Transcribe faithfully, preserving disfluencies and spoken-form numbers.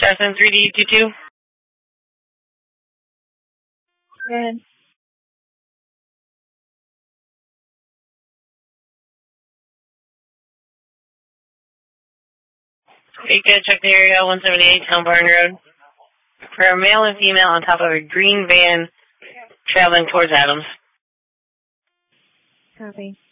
S N three D two two. Good. You can check the area, one seventy-eight Town Barn Road. For a male and female on top of a green van traveling towards Adams. Copy.